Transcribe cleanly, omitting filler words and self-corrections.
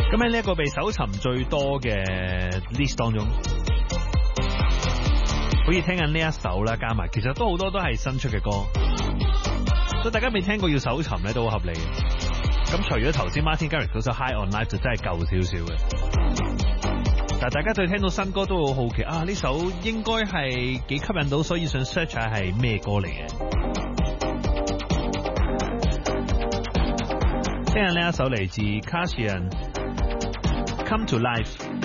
咁喺呢一個被搜尋最多嘅 list 當中，好似聽緊呢一首啦，加埋其實都好多都係新出嘅歌，所以大家未聽過要搜尋咧都好合理。咁除咗頭先 Martin Garrix 嗰首 High on Life 就真係舊少少嘅，但係大家對聽到新歌都好好奇啊！呢首應該係幾吸引到，所以想 search 下係咩歌嚟嘅。聽下呢一首嚟自 Kasian Come to Life。